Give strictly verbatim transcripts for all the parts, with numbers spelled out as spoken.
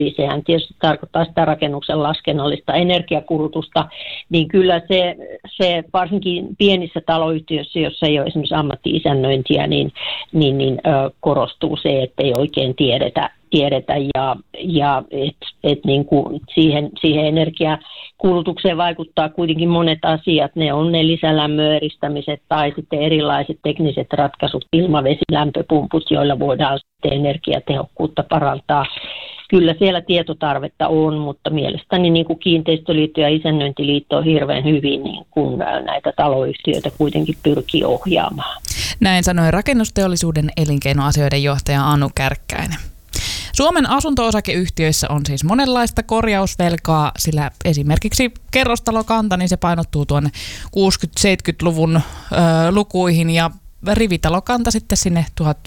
sehän tietysti tarkoittaa sitä rakennuksen laskennallista energiakulutusta, niin kyllä se, se varsinkin pienissä taloyhtiöissä, jossa ei ole esimerkiksi ammatti-isännöintiä, niin, niin, niin ö, korostuu se, että ei oikein tiedetä, tiedetä ja, ja että et niin kuin siihen, siihen energiakulutukseen vaikuttaa kuitenkin monet asiat. Ne on ne lisälämmöeristämiset tai sitten erilaiset tekniset ratkaisut, ilmavesilämpöpumput, joilla voidaan sitten energiatehokkuutta parantaa. Kyllä siellä tietotarvetta on, mutta mielestäni niin kuin Kiinteistöliitto ja Isännöintiliitto on hirveän hyvin niin kuin näitä taloyhtiöitä kuitenkin pyrkii ohjaamaan. Näin sanoi rakennusteollisuuden elinkeinoasioiden johtaja Anu Kärkkäinen. Suomen asunto-osakeyhtiöissä on siis monenlaista korjausvelkaa, sillä esimerkiksi kerrostalokanta, niin se painottuu tuonne kuusikymmentä-seitsemänkymmentäluvun ö, lukuihin ja rivitalokanta sitten sinne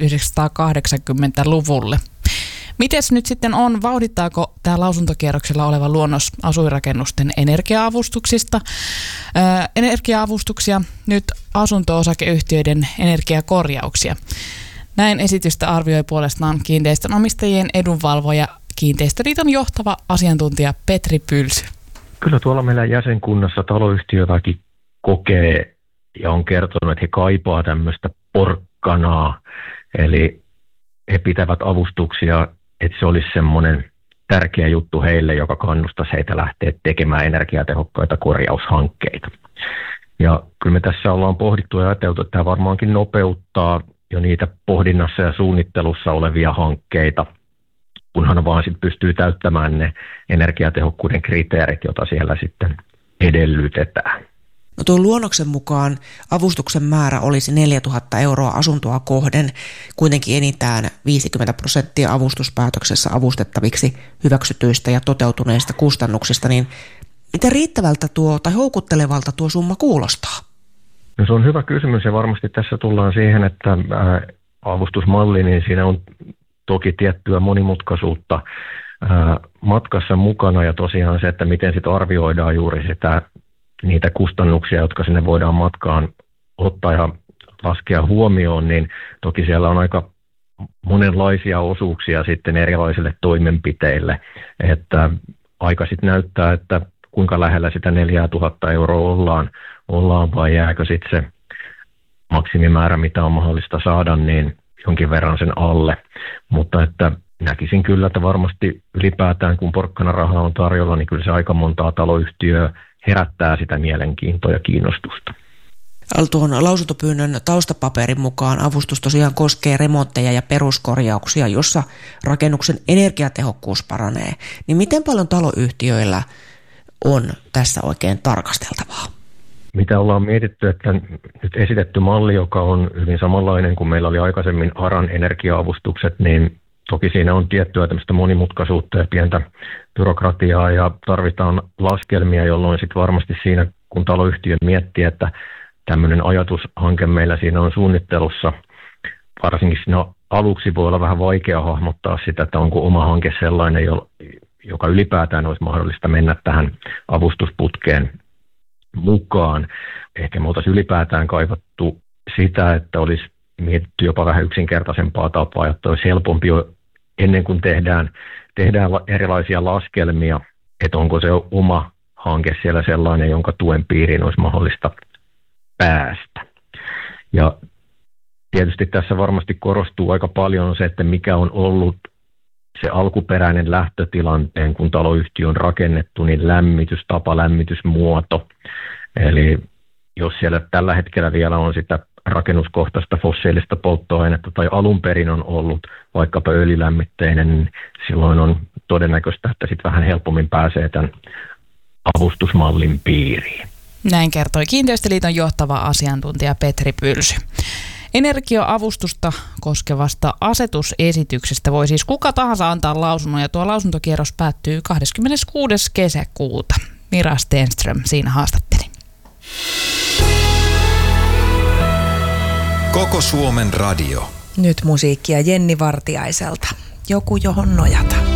tuhatyhdeksänsataakahdeksankymmentäluvulle. Mites nyt sitten on, vauhdittaako tämä lausuntokierroksella oleva luonnos asuinrakennusten energia-avustuksista? Ö, energia-avustuksia, nyt asunto-osakeyhtiöiden energiakorjauksia. Näin esitystä arvioi puolestaan kiinteistönomistajien edunvalvoja, Kiinteistöliiton johtava asiantuntija Petri Pylsy. Kyllä tuolla meillä jäsenkunnassa taloyhtiötäkin kokee ja on kertonut, että he kaipaa tämmöistä porkkanaa. Eli he pitävät avustuksia, että se olisi semmoinen tärkeä juttu heille, joka kannustaisi heitä lähteä tekemään energiatehokkaita korjaushankkeita. Ja kyllä me tässä ollaan pohdittu ja ajateltu, että tämä varmaankin nopeuttaa jo niitä pohdinnassa ja suunnittelussa olevia hankkeita, kunhan vaan sit pystyy täyttämään ne energiatehokkuuden kriteerit, joita siellä sitten edellytetään. No tuon luonnoksen mukaan avustuksen määrä olisi neljätuhatta euroa asuntoa kohden, kuitenkin enintään viisikymmentä prosenttia avustuspäätöksessä avustettaviksi hyväksytyistä ja toteutuneista kustannuksista, niin miten riittävältä tuo tai houkuttelevalta tuo summa kuulostaa? No se on hyvä kysymys ja varmasti tässä tullaan siihen, että ää, avustusmalli, niin siinä on toki tiettyä monimutkaisuutta ää, matkassa mukana ja tosiaan se, että miten sitten arvioidaan juuri sitä, niitä kustannuksia, jotka sinne voidaan matkaan ottaa ja laskea huomioon, niin toki siellä on aika monenlaisia osuuksia sitten erilaisille toimenpiteille, että aika sitten näyttää, että kuinka lähellä sitä neljätuhatta euroa ollaan, ollaan vai jääkö sitten se maksimimäärä, mitä on mahdollista saada, niin jonkin verran sen alle. Mutta että näkisin kyllä, että varmasti ylipäätään kun porkkanarahaa on tarjolla, niin kyllä se aika montaa taloyhtiöä herättää sitä mielenkiintoa ja kiinnostusta. Tuon lausuntopyynnön taustapaperin mukaan avustus tosiaan koskee remontteja ja peruskorjauksia, jossa rakennuksen energiatehokkuus paranee. Niin miten paljon taloyhtiöillä on tässä oikein tarkasteltavaa? Mitä ollaan mietitty, että nyt esitetty malli, joka on hyvin samanlainen kuin meillä oli aikaisemmin ARAn energia-avustukset, niin toki siinä on tiettyä tämmöistä monimutkaisuutta ja pientä byrokratiaa ja tarvitaan laskelmia, jolloin sitten varmasti siinä, kun taloyhtiö miettii, että tämmöinen ajatushanke meillä siinä on suunnittelussa, varsinkin siinä aluksi voi olla vähän vaikea hahmottaa sitä, että onko oma hanke sellainen, joka ylipäätään olisi mahdollista mennä tähän avustusputkeen mukaan. Ehkä me oltaisiin ylipäätään kaivattu sitä, että olisi mietitty jopa vähän yksinkertaisempaa tapaa, jotta olisi helpompi jo ennen kuin tehdään, tehdään erilaisia laskelmia, että onko se oma hanke siellä sellainen, jonka tuen piiriin olisi mahdollista päästä. Ja tietysti tässä varmasti korostuu aika paljon se, että mikä on ollut se alkuperäinen lähtötilanteen, kun taloyhtiö on rakennettu, niin lämmitystapa, lämmitysmuoto. Eli jos siellä tällä hetkellä vielä on sitä rakennuskohtaista fossiilista polttoainetta tai alun perin on ollut vaikkapa öljylämmitteinen, niin silloin on todennäköistä, että sitten vähän helpommin pääsee tämän avustusmallin piiriin. Näin kertoi Kiinteistöliiton johtava asiantuntija Petri Pylsy. Energia-avustusta koskevasta asetusesityksestä voi siis kuka tahansa antaa lausunnon ja tuo lausuntokierros päättyy kahdeskymmeneskuudes kesäkuuta. Mira Stenström siinä haastatteli. Koko Suomen radio. Nyt musiikkia Jenni Vartiaiselta. Joku johon nojata.